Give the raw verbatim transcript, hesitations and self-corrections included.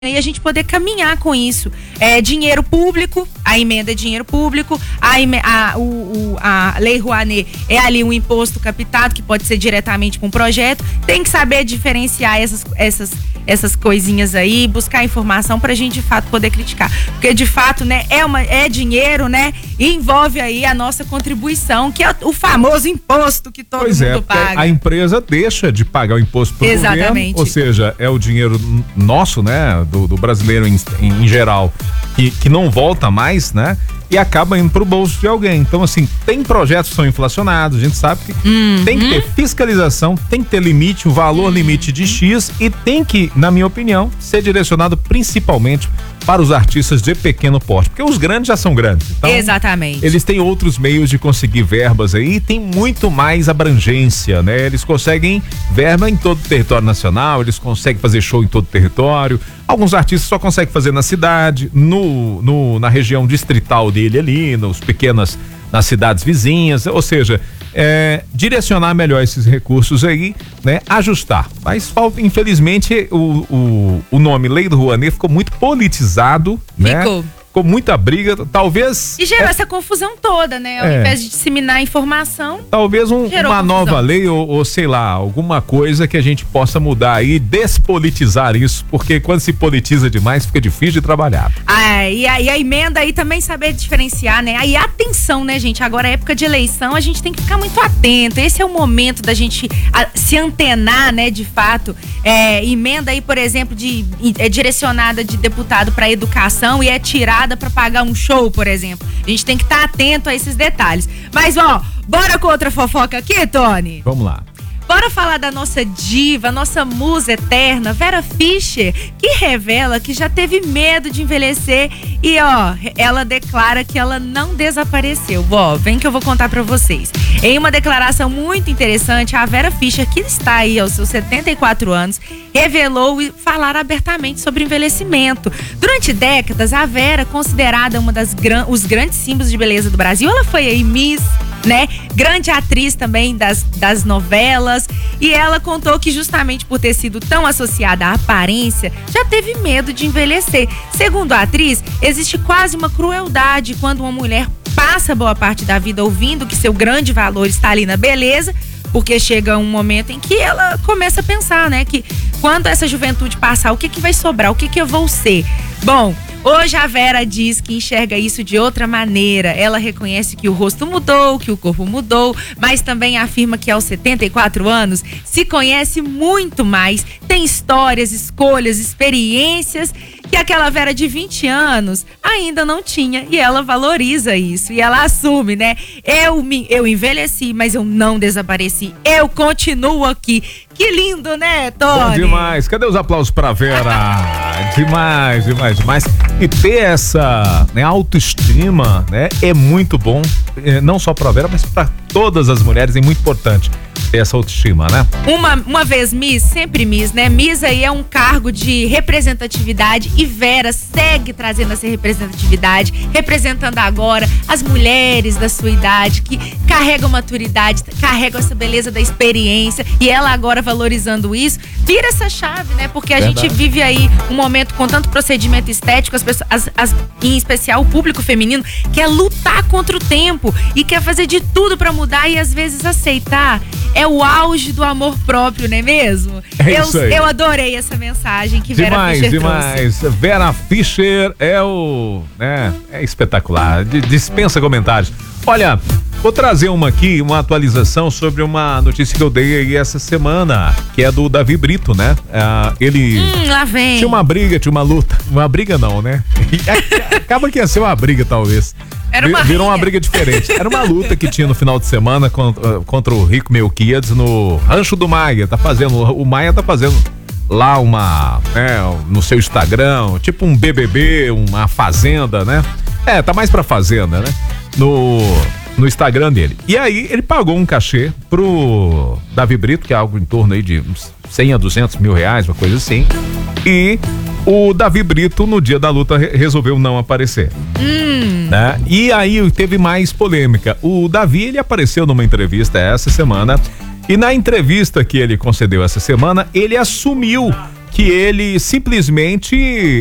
e a gente poder caminhar com isso. É dinheiro público, a emenda é dinheiro público, a, a, o, o, a Lei Rouanet é ali um imposto captado que pode ser diretamente com um projeto. Tem que saber diferenciar essas, essas, essas coisinhas aí, buscar informação pra gente de fato poder criticar. Porque de fato, né, é, uma, é dinheiro, né, e envolve aí a nossa contribuição, que é o famoso imposto que todo pois mundo é, paga. A empresa deixa de pagar o imposto pro Exatamente. governo, ou seja, é o dinheiro nosso, né, do, do brasileiro em, em, em geral, que, que não volta mais, né? E acaba indo pro bolso de alguém. Então, assim, tem projetos que são inflacionados, a gente sabe que Uhum. tem que ter fiscalização, tem que ter limite, um valor limite de X, e tem que, na minha opinião, ser direcionado principalmente para os artistas de pequeno porte, porque os grandes já são grandes. Então, exatamente. Eles têm outros meios de conseguir verbas aí, e tem muito mais abrangência, né? Eles conseguem verba em todo o território nacional, eles conseguem fazer show em todo o território. Alguns artistas só conseguem fazer na cidade, no, no, na região distrital dele ali, nos pequenas, nas cidades vizinhas, ou seja, é, direcionar melhor esses recursos aí, né? Ajustar. Mas falta, infelizmente, o, o, o nome Lei do Rouanet ficou muito politizado, né? Ficou. Ficou muita briga, talvez... E gerou é, essa confusão toda, né? Ao É. invés de disseminar informação. Talvez um, Gerou uma confusão. nova lei ou, ou sei lá, alguma coisa que a gente possa mudar aí, despolitizar isso, porque quando se politiza demais fica difícil de trabalhar. Ah, e, a, e a emenda aí também saber diferenciar, né? Aí atenção, né, gente? Agora é época de eleição, a gente tem que ficar muito atento. Esse é o momento da gente a, se antenar, né, de fato. É, emenda aí, por exemplo, de, é direcionada de deputado para educação e é tirada para pagar um show, por exemplo. A gente tem que estar atento a esses detalhes. Mas, ó, bora com outra fofoca aqui, Tony? Vamos lá. Bora falar da nossa diva, nossa musa eterna, Vera Fischer, que revela que já teve medo de envelhecer e, ó, ela declara que ela não desapareceu. Ó, vem que eu vou contar pra vocês. Em uma declaração muito interessante, a Vera Fischer, que está aí aos seus setenta e quatro anos, revelou e falar abertamente sobre envelhecimento. Durante décadas, a Vera, considerada uma das gran- os grandes símbolos de beleza do Brasil, ela foi aí Miss, né? Grande atriz também das, das novelas. E ela contou que justamente por ter sido tão associada à aparência, já teve medo de envelhecer. Segundo a atriz, existe quase uma crueldade quando uma mulher passa boa parte da vida ouvindo que seu grande valor está ali na beleza, porque chega um momento em que ela começa a pensar, né? Que quando essa juventude passar, o que que vai sobrar? O que que eu vou ser? Bom, hoje a Vera diz que enxerga isso de outra maneira. Ela reconhece que o rosto mudou, que o corpo mudou, mas também afirma que aos setenta e quatro anos se conhece muito mais, tem histórias, escolhas, experiências que aquela Vera de vinte anos ainda não tinha, e ela valoriza isso e ela assume, né? Eu, me, eu envelheci, mas eu não desapareci. Eu continuo aqui. Que lindo, né, Tony? Bom demais. Cadê os aplausos pra Vera? Demais, demais, demais. E ter essa, né, autoestima, né, é muito bom, não só pra Vera, mas pra todas as mulheres, é muito importante ter essa autoestima, né? Uma, uma vez Miss, sempre Miss, né? Miss aí é um cargo de representatividade e Vera segue trazendo essa representatividade, representando agora as mulheres da sua idade que carregam maturidade, carregam essa beleza da experiência, e ela agora valorizando isso, vira essa chave, né? Porque a Verdade. gente vive aí um momento com tanto procedimento estético, as pessoas, as, as, em especial o público feminino, quer lutar contra o tempo e quer fazer de tudo pra mudar, e às vezes aceitar é o auge do amor próprio, não é mesmo? É eu, isso aí. eu adorei essa mensagem que Vera Demais, Fischer demais. trouxe. Vera Fischer é o, né, é espetacular, D- dispensa comentários. Olha, vou trazer uma aqui, uma atualização sobre uma notícia que eu dei aí essa semana, que é do Davi Brito, né? Ah, ele Hum, lá vem. tinha uma briga, tinha uma luta, uma briga não, né? E acaba que ia ser uma briga, talvez. Era uma Virou uma rinha. briga diferente. Era uma luta que tinha no final de semana contra, contra o Rico Melquiades no Rancho do Maia. Tá fazendo, o Maia tá fazendo lá uma, né, no seu Instagram, tipo um B B B, uma fazenda, né? É, tá mais pra fazenda, né? No, no Instagram dele. E aí ele pagou um cachê pro Davi Brito, que é algo em torno aí de uns cem a duzentos mil reais, uma coisa assim. E o Davi Brito, no dia da luta, re- resolveu não aparecer. Hum. Né? E aí teve mais polêmica. O Davi, ele apareceu numa entrevista essa semana, e na entrevista que ele concedeu essa semana, ele assumiu que ele simplesmente